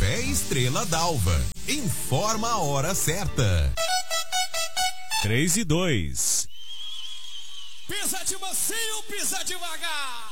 Café Estrela d'Alva. Informa a hora certa. 3:02. Pisa de mansinho, pisa devagar.